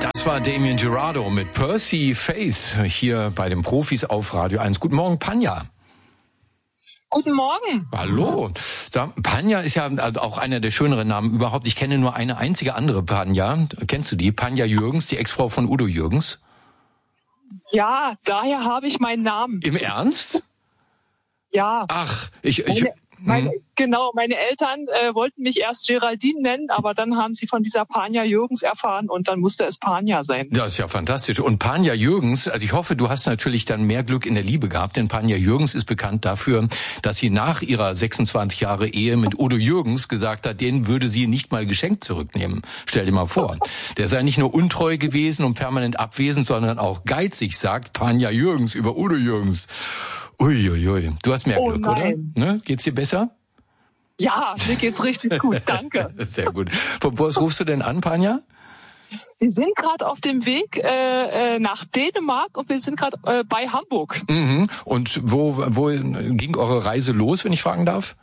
Das war Damien Jurado mit Percy Faith hier bei den Profis auf Radio 1. Guten Morgen, Panja. Guten Morgen. Hallo. Panja ist ja auch einer der schöneren Namen überhaupt. Ich kenne nur eine einzige andere Panja. Kennst du die? Panja Jürgens, die Ex-Frau von Udo Jürgens. Ja, daher habe ich meinen Namen. Im Ernst? Ja. Ach, meine Eltern wollten mich erst Geraldine nennen, aber dann haben sie von dieser Panja Jürgens erfahren und dann musste es Panja sein. Das ist ja fantastisch. Und Panja Jürgens, also ich hoffe, du hast natürlich dann mehr Glück in der Liebe gehabt, denn Panja Jürgens ist bekannt dafür, dass sie nach ihrer 26 Jahre Ehe mit Udo Jürgens gesagt hat, den würde sie nicht mal geschenkt zurücknehmen. Stell dir mal vor. Der sei nicht nur untreu gewesen und permanent abwesend, sondern auch geizig, sagt Panja Jürgens über Udo Jürgens. Uiuiui. Du hast mehr Glück, nein. Oder? Ne? Geht's dir besser? Ja, mir geht's richtig gut, danke. Sehr gut. Von wo aus rufst du denn an, Panja? Wir sind gerade auf dem Weg nach Dänemark und wir sind gerade bei Hamburg. Mhm. Und wo ging eure Reise los, wenn ich fragen darf?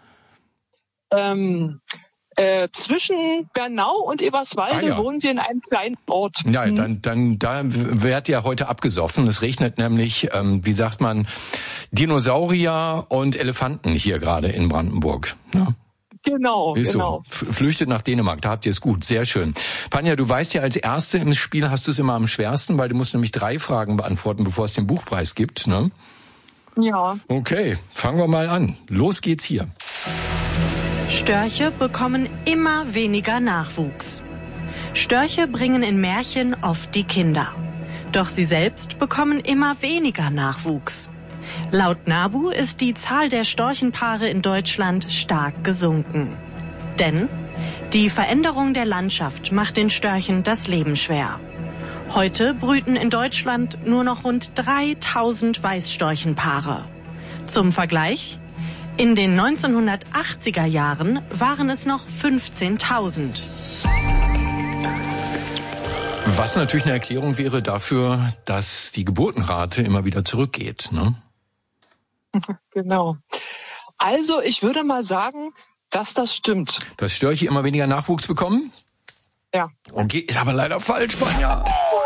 Zwischen Bernau und Eberswalde wohnen wir in einem kleinen Ort. Ja, dann da werdet ihr heute abgesoffen. Es regnet nämlich, wie sagt man, Dinosaurier und Elefanten hier gerade in Brandenburg. Ja. Genau, genau. So. Flüchtet nach Dänemark, da habt ihr es gut. Sehr schön. Panja, du weißt ja, als Erste im Spiel hast du es immer am schwersten, weil du musst nämlich 3 Fragen beantworten, bevor es den Buchpreis gibt, ne? Ja. Okay, fangen wir mal an. Los geht's hier. Störche bekommen immer weniger Nachwuchs. Störche bringen in Märchen oft die Kinder. Doch sie selbst bekommen immer weniger Nachwuchs. Laut NABU ist die Zahl der Storchenpaare in Deutschland stark gesunken. Denn die Veränderung der Landschaft macht den Störchen das Leben schwer. Heute brüten in Deutschland nur noch rund 3000 Weißstorchenpaare. Zum Vergleich: in den 1980er Jahren waren es noch 15.000. Was natürlich eine Erklärung wäre dafür, dass die Geburtenrate immer wieder zurückgeht, ne? Genau. Also ich würde mal sagen, dass das stimmt. Dass Störche immer weniger Nachwuchs bekommen? Ja. Okay, ist aber leider falsch, Panja.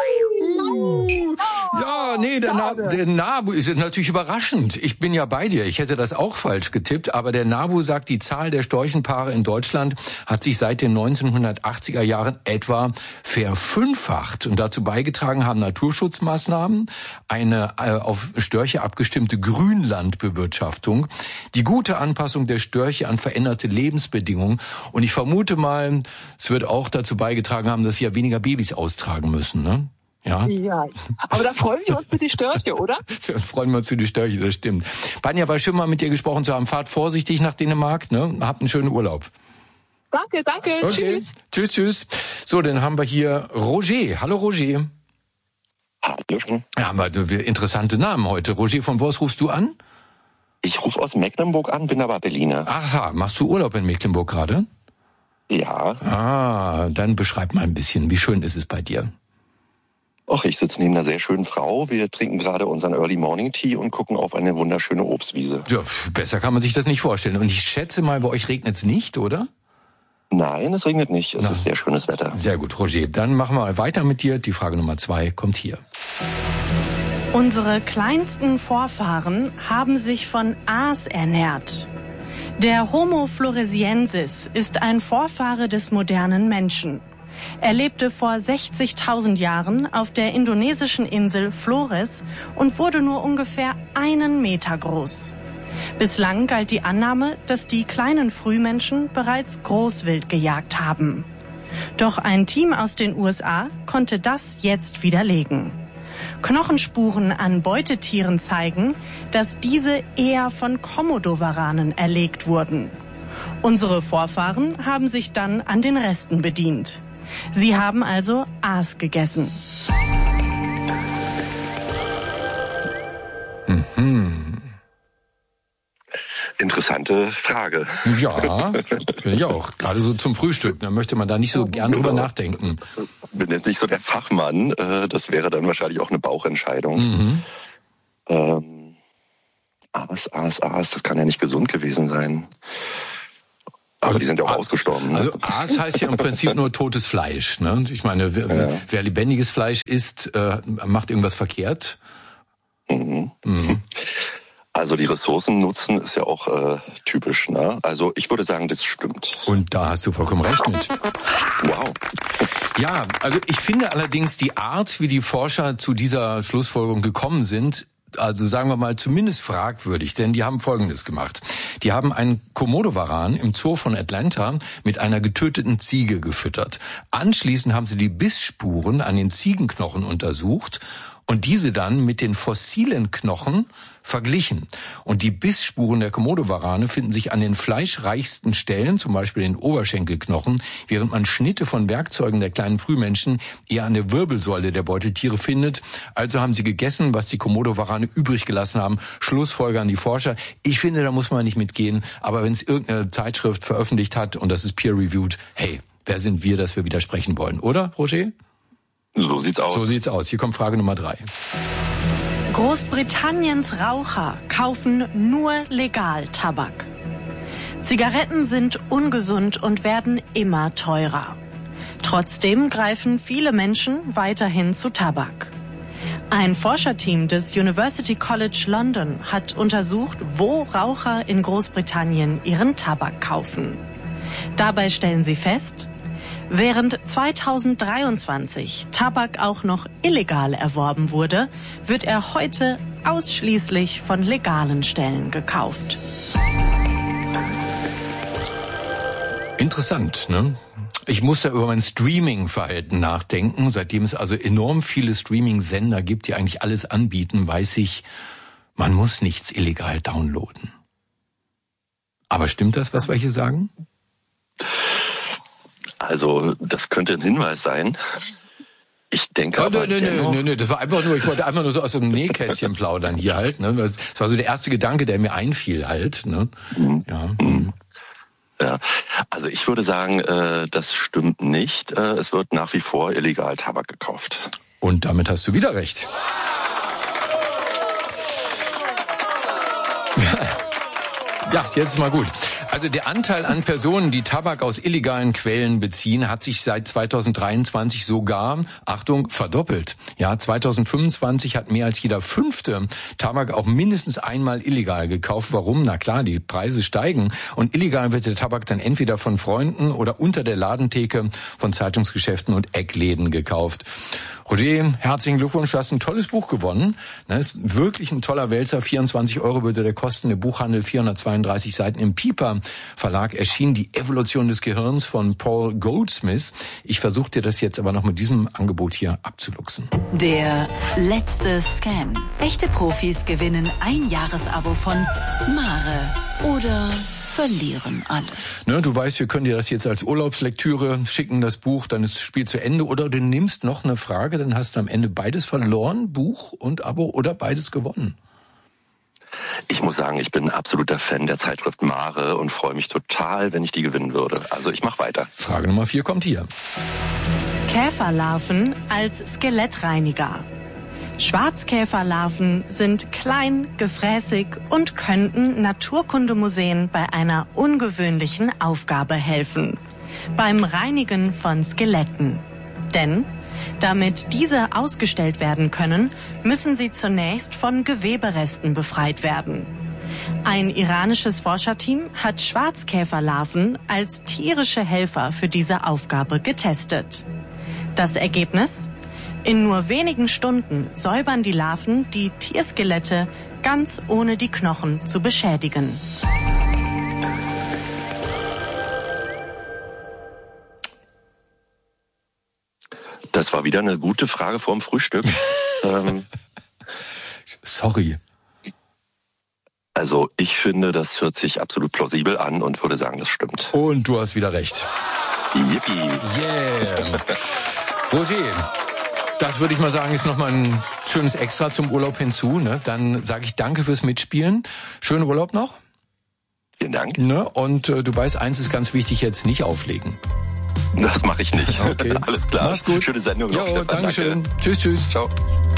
Ja, nee, der NABU ist natürlich überraschend. Ich bin ja bei dir. Ich hätte das auch falsch getippt. Aber der NABU sagt, die Zahl der Storchenpaare in Deutschland hat sich seit den 1980er Jahren etwa verfünffacht. Und dazu beigetragen haben Naturschutzmaßnahmen, eine auf Störche abgestimmte Grünlandbewirtschaftung, die gute Anpassung der Störche an veränderte Lebensbedingungen. Und ich vermute mal, es wird auch dazu beigetragen haben, dass sie ja weniger Babys austragen müssen, ne? Ja. Ja, aber da freuen wir uns für die Störche, oder? Da freuen wir uns für die Störche, das stimmt. Panja, war schön mal mit dir gesprochen zu haben. Fahrt vorsichtig nach Dänemark, ne? Habt einen schönen Urlaub. Danke, okay. Tschüss. Tschüss. So, dann haben wir hier Roger. Hallo Roger. Hallo. Ja, haben wir interessante Namen heute. Roger, von wo aus rufst du an? Ich rufe aus Mecklenburg an, bin aber Berliner. Aha, machst du Urlaub in Mecklenburg gerade? Ja. Ah, dann beschreib mal ein bisschen, wie schön ist es bei dir? Och, ich sitze neben einer sehr schönen Frau. Wir trinken gerade unseren Early Morning Tea und gucken auf eine wunderschöne Obstwiese. Ja, besser kann man sich das nicht vorstellen. Und ich schätze mal, bei euch regnet es nicht, oder? Nein, es regnet nicht. Es ist sehr schönes Wetter. Sehr gut, Roger. Dann machen wir weiter mit dir. Die Frage Nummer 2 kommt hier. Unsere kleinsten Vorfahren haben sich von Aas ernährt. Der Homo floresiensis ist ein Vorfahre des modernen Menschen. Er lebte vor 60.000 Jahren auf der indonesischen Insel Flores und wurde nur ungefähr 1 Meter groß. Bislang galt die Annahme, dass die kleinen Frühmenschen bereits Großwild gejagt haben. Doch ein Team aus den USA konnte das jetzt widerlegen. Knochenspuren an Beutetieren zeigen, dass diese eher von Komodowaranen erlegt wurden. Unsere Vorfahren haben sich dann an den Resten bedient. Sie haben also Aas gegessen. Interessante Frage. Ja, finde ich auch. Gerade so zum Frühstück. Da möchte man da nicht so gern drüber nachdenken. Bin jetzt nicht so der Fachmann. Das wäre dann wahrscheinlich auch eine Bauchentscheidung. Aas, das kann ja nicht gesund gewesen sein. Aber die sind ja auch ausgestorben. Ne? Also Aas heißt ja im Prinzip nur totes Fleisch. Ne? Ich meine, wer lebendiges Fleisch isst, macht irgendwas verkehrt. Also die Ressourcen nutzen ist ja auch typisch. Ne? Also ich würde sagen, das stimmt. Und da hast du vollkommen recht mit. Wow. Ja, also ich finde allerdings die Art, wie die Forscher zu dieser Schlussfolgerung gekommen sind, also sagen wir mal zumindest fragwürdig, denn die haben Folgendes gemacht. Die haben einen Komodowaran im Zoo von Atlanta mit einer getöteten Ziege gefüttert. Anschließend haben sie die Bissspuren an den Ziegenknochen untersucht und diese dann mit den fossilen Knochen verglichen. Und die Bissspuren der Komodowarane finden sich an den fleischreichsten Stellen, zum Beispiel den Oberschenkelknochen, während man Schnitte von Werkzeugen der kleinen Frühmenschen eher an der Wirbelsäule der Beuteltiere findet. Also haben sie gegessen, was die Komodowarane übrig gelassen haben. Schlussfolgern die Forscher. Ich finde, da muss man nicht mitgehen. Aber wenn es irgendeine Zeitschrift veröffentlicht hat und das ist peer-reviewed, hey, wer sind wir, dass wir widersprechen wollen, oder, Roger? So sieht's aus. So sieht's aus. Hier kommt Frage Nummer 3. Großbritanniens Raucher kaufen nur legal Tabak. Zigaretten sind ungesund und werden immer teurer. Trotzdem greifen viele Menschen weiterhin zu Tabak. Ein Forscherteam des University College London hat untersucht, wo Raucher in Großbritannien ihren Tabak kaufen. Dabei stellen sie fest, während 2023 Tabak auch noch illegal erworben wurde, wird er heute ausschließlich von legalen Stellen gekauft. Interessant, ne? Ich muss da über mein Streaming-Verhalten nachdenken. Seitdem es also enorm viele Streaming-Sender gibt, die eigentlich alles anbieten, weiß ich, man muss nichts illegal downloaden. Aber stimmt das, was wir hier sagen? Also, das könnte ein Hinweis sein. Ich denke aber Nee, das war einfach nur, ich wollte einfach nur so aus so einem Nähkästchen plaudern hier halt, ne? Das war so der erste Gedanke, der mir einfiel halt, ne? Ja, also ich würde sagen, das stimmt nicht. Es wird nach wie vor illegal Tabak gekauft. Und damit hast du wieder recht. Ja, jetzt mal gut. Also der Anteil an Personen, die Tabak aus illegalen Quellen beziehen, hat sich seit 2023 sogar, Achtung, verdoppelt. Ja, 2025 hat mehr als jeder 5. Tabak auch mindestens einmal illegal gekauft. Warum? Na klar, die Preise steigen und illegal wird der Tabak dann entweder von Freunden oder unter der Ladentheke von Zeitungsgeschäften und Eckläden gekauft. Roger, herzlichen Glückwunsch, du hast ein tolles Buch gewonnen. Das ist wirklich ein toller Wälzer. 24 € würde der kosten. Der Buchhandel, 432 Seiten im Piper Verlag erschien. Die Evolution des Gehirns von Paul Goldsmith. Ich versuche dir das jetzt aber noch mit diesem Angebot hier abzuluxen. Der letzte Scam. Echte Profis gewinnen ein Jahresabo von Mare oder verlieren alle. Ne, du weißt, wir können dir das jetzt als Urlaubslektüre schicken, das Buch, dann ist das Spiel zu Ende. Oder du nimmst noch eine Frage, dann hast du am Ende beides verloren, Buch und Abo, oder beides gewonnen. Ich muss sagen, ich bin ein absoluter Fan der Zeitschrift Mare und freue mich total, wenn ich die gewinnen würde. Also ich mache weiter. Frage Nummer 4 kommt hier. Käferlarven als Skelettreiniger. Schwarzkäferlarven sind klein, gefräßig und könnten Naturkundemuseen bei einer ungewöhnlichen Aufgabe helfen. Beim Reinigen von Skeletten. Denn damit diese ausgestellt werden können, müssen sie zunächst von Geweberesten befreit werden. Ein iranisches Forscherteam hat Schwarzkäferlarven als tierische Helfer für diese Aufgabe getestet. Das Ergebnis? In nur wenigen Stunden säubern die Larven die Tierskelette ganz ohne die Knochen zu beschädigen. Das war wieder eine gute Frage vorm Frühstück. Sorry. Also ich finde, das hört sich absolut plausibel an und würde sagen, das stimmt. Und du hast wieder recht. Yippie. Yeah. Roger, das würde ich mal sagen, ist nochmal ein schönes Extra zum Urlaub hinzu. Ne? Dann sage ich danke fürs Mitspielen. Schönen Urlaub noch. Vielen Dank. Ne? Und du weißt, eins ist ganz wichtig, jetzt nicht auflegen. Das mache ich nicht. Okay. Alles klar. Mach's gut. Schöne Sendung. Jo, Dankeschön. Danke. Tschüss. Ciao.